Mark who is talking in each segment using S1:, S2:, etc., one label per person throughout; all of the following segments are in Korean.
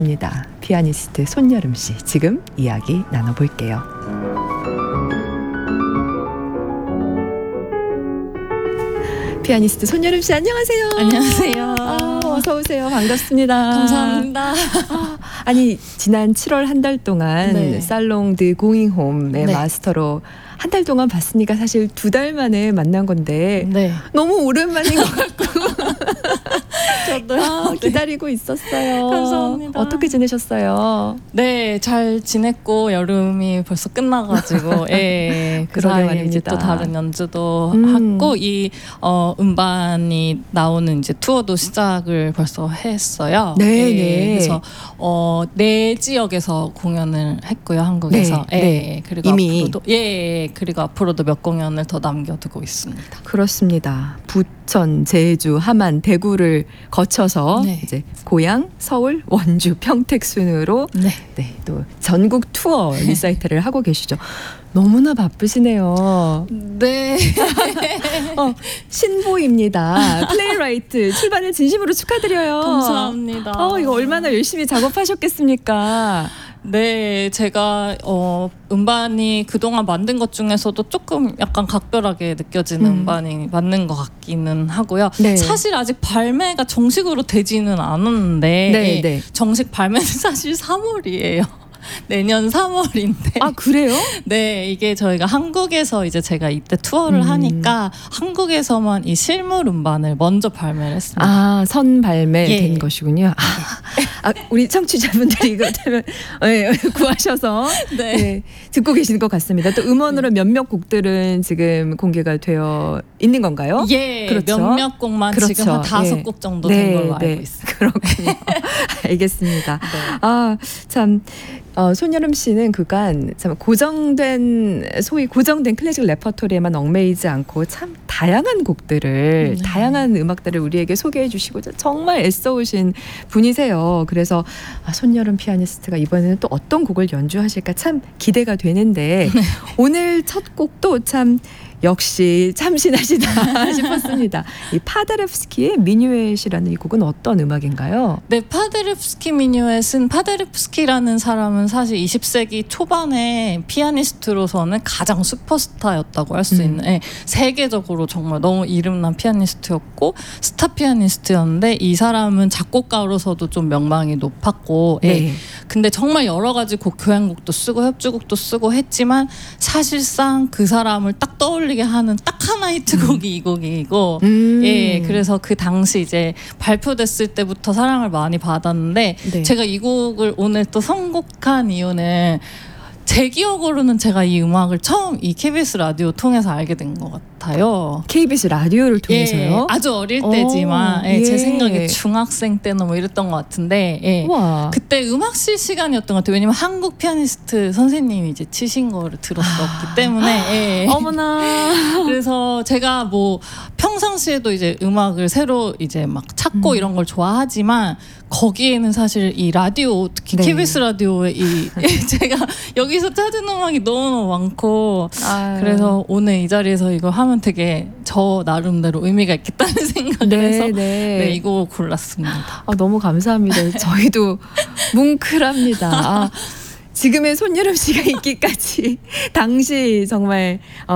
S1: 입니다. 피아니스트 손여름 씨, 지금 이야기 나눠볼게요. 피아니스트 손여름 씨, 안녕하세요.
S2: 안녕하세요.
S1: 어서 오세요. 반갑습니다.
S2: 감사합니다.
S1: 아니, 지난 7월 한 달 동안
S2: 네.
S1: 살롱 드 고잉 홈의
S2: 네.
S1: 마스터로 한 달 동안 봤으니까 사실 2달 만에 만난 건데
S2: 네.
S1: 너무 오랜만인 것 같고
S2: 저도
S1: 기다리고 있었어요.
S2: 감사합니다.
S1: 어떻게 지내셨어요?
S2: 네, 잘 지냈고 여름이 벌써 끝나가지고 예, 그
S1: 그러게
S2: 사이에
S1: 말입니다.
S2: 이제 또 다른 연주도
S1: 음.
S2: 하고 이 음반이 나오는 이제 투어도 시작을 벌써 했어요.
S1: 네,
S2: 예,
S1: 네.
S2: 그래서 네 지역에서 공연을 했고요, 한국에서.
S1: 네,
S2: 예,
S1: 네.
S2: 그리고
S1: 이미.
S2: 앞으로도 그리고 앞으로도 몇 공연을 더 남겨두고 있습니다.
S1: 그렇습니다. 부천, 제주, 함안, 대구를 거쳐서
S2: 네.
S1: 이제 고향, 서울, 원주, 평택 순으로
S2: 네.
S1: 또 전국 투어 리사이틀을 하고 계시죠. 너무나 바쁘시네요.
S2: 네.
S1: 신보입니다. 플레이라이트 출반을 진심으로 축하드려요.
S2: 감사합니다.
S1: 이거 얼마나 열심히 작업하셨겠습니까?
S2: 네, 제가 음반이 그동안 만든 것 중에서도 조금 약간 각별하게 느껴지는 음반이 맞는 것 같기는 하고요.
S1: 네.
S2: 사실 아직 발매가 정식으로 되지는 않았는데
S1: 네.
S2: 정식 발매는 사실 3월이에요. 내년 3월인데.
S1: 아, 그래요?
S2: 네, 이게 저희가 한국에서 이제 제가 이때 투어를 하니까 한국에서만 이 실물 음반을 먼저 발매를 했습니다.
S1: 아, 선 발매된
S2: 예.
S1: 것이군요. 우리 청취자분들이 그렇다면 구하셔서
S2: 네.
S1: 듣고 계시는 것 같습니다. 또 음원으로 몇몇 곡들은 지금 공개가 되어 있는 건가요?
S2: 예,
S1: 그렇죠.
S2: 몇몇 곡만
S1: 그렇죠.
S2: 지금 한 5곡 정도 된 걸로 알고 있습니다.
S1: 그렇군요. 알겠습니다.
S2: 네.
S1: 참 손여름 씨는 그간 참 소위 고정된 클래식 레퍼토리에만 얽매이지 않고 참 다양한 곡들을 다양한 음악들을 우리에게 소개해 주시고 정말 애써오신 분이세요. 그래서 손여름 피아니스트가 이번에는 또 어떤 곡을 연주하실까 참 기대가 되는데 오늘 첫 곡도 참 역시 참신하시다 싶었습니다. 이 파데르프스키의 미뉴엣이라는 이 곡은 어떤 음악인가요?
S2: 네, 파데르프스키 미뉴엣은 파데르프스키라는 사람은 사실 20세기 초반에 피아니스트로서는 가장 슈퍼스타였다고 할 수 있는 세계적으로 정말 너무 이름난 피아니스트였고 스타 피아니스트였는데 이 사람은 작곡가로서도 좀 명망이 높았고 근데 정말 여러 가지 교향곡도 쓰고 협주곡도 쓰고 했지만 사실상 그 사람을 딱 떠올리게 하는 딱 하나 히트곡이 이 곡이고 그래서 그 당시 이제 발표됐을 때부터 사랑을 많이 받았는데 제가 이 곡을 오늘 또 선곡한 이유는 제 기억으로는 제가 이 음악을 처음 이 KBS 라디오 통해서 알게 된 것 같아요.
S1: KBS 라디오를 통해서요?
S2: 아주 어릴 때지만 제 생각에 중학생 때나 뭐 이랬던 것 같은데 그때 음악실 시간이었던 것 같아요. 왜냐면 한국 피아니스트 선생님이 이제 치신 거를 들었었기 때문에
S1: 어머나.
S2: 그래서 제가 뭐 평상시에도 이제 음악을 새로 이제 막 찾고 이런 걸 좋아하지만 거기에는 사실 이 라디오 특히 KBS 라디오에 제가 여기서 찾은 음악이 너무너무 많고 그래서 오늘 이 자리에서 이거 하면 되게 저 나름대로 의미가 있겠다는 생각을 해서 이 곡을 골랐습니다.
S1: 너무 감사합니다. 저희도 뭉클합니다. 지금의 손여름 씨가 있기까지 당시 정말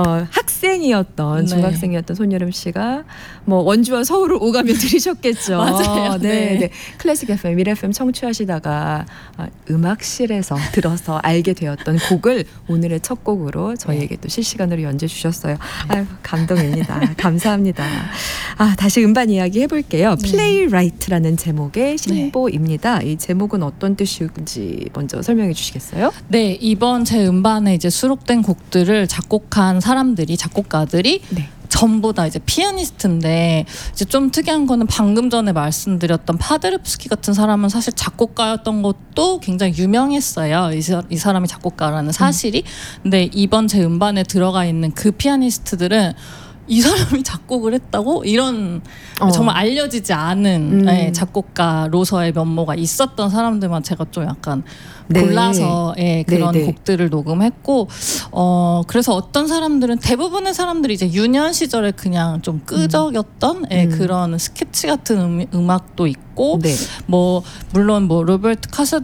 S1: 학생이었던 중학생이었던 손여름 씨가 뭐 원주와 서울을 오가며 들으셨겠죠.
S2: 맞아요.
S1: 네. 클래식 FM, 미래 FM 청취하시다가 음악실에서 들어서 알게 되었던 곡을 오늘의 첫 곡으로 저희에게 또 실시간으로 연주해 주셨어요. 아유, 감동입니다. 감사합니다. 다시 음반 이야기 해볼게요. 플레이라이트라는 제목의 신보입니다. 이 제목은 어떤 뜻인지 먼저 설명해 주시겠어요?
S2: 네, 이번 제 음반에 이제 수록된 곡들을 작곡한 작곡가들이 전부 다 이제 피아니스트인데 이제 좀 특이한 거는 방금 전에 말씀드렸던 파데르프스키 같은 사람은 사실 작곡가였던 것도 굉장히 유명했어요. 이 사람이 작곡가라는 사실이. 근데 이번 제 음반에 들어가 있는 그 피아니스트들은 이 사람이 작곡을 했다고? 이런 정말 알려지지 않은 작곡가로서의 면모가 있었던 사람들만 제가 좀 약간 골라서 그런 곡들을 녹음했고 그래서 어떤 사람들은 대부분의 사람들이 이제 유년 시절에 그냥 좀 끄적였던 그런 스케치 같은 음악도 있고 뭐 물론 뭐 로베르트